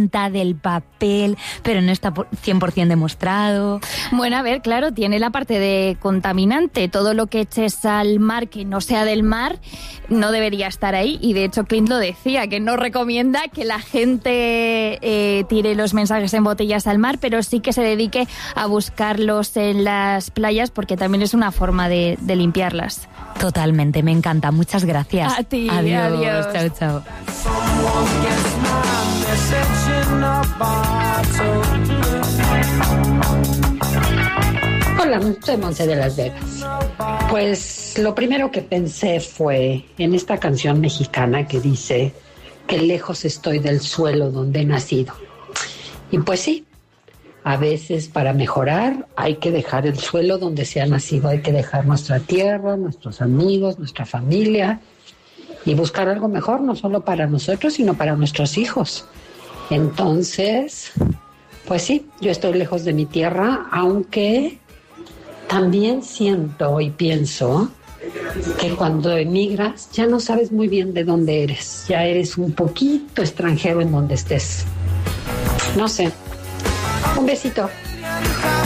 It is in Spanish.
tinta, del papel, pero no está 100% demostrado. Bueno, a ver, claro, tiene la parte de contaminante. Todo lo que eches al mar que no sea del mar no debería estar ahí. Y de hecho Clint lo decía, que no recomienda que la gente tire los mensajes en botellas al mar, pero sí que se dedique a buscarlos en las playas, porque también es una forma de limpiarlas. Totalmente, me encanta. Muchas gracias. A ti, adiós. adiós. Chao, chao. Hola, soy Monse de Las Vegas. Pues lo primero que pensé fue en esta canción mexicana que dice que lejos estoy del suelo donde he nacido. Y pues sí, a veces para mejorar hay que dejar el suelo donde se ha nacido, hay que dejar nuestra tierra, nuestros amigos, nuestra familia y buscar algo mejor, no solo para nosotros, sino para nuestros hijos. Entonces, pues sí, yo estoy lejos de mi tierra, aunque también siento y pienso que cuando emigras ya no sabes muy bien de dónde eres, ya eres un poquito extranjero en donde estés. No sé. Un besito.